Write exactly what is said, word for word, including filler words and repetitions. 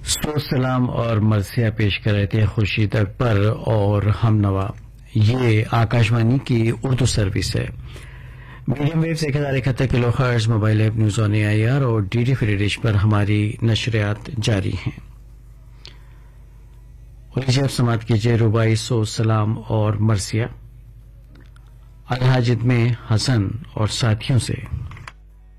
सो सलाम और मरसिया पेश कर रहे थे खुर्शीद अकबर और हम नवा। ये आकाशवाणी की उर्दू सर्विस है। मीडियम वेव एक हजार इकहत्तर kilo hertz mobile app news on AIR और डीडी फ्री डिश पर हमारी नशरियात जारी हैं। और लीजिए अब समाप्त कीजिए रुबाई सो सलाम और मरसिया अलहाजिद में हसन और साथियों से।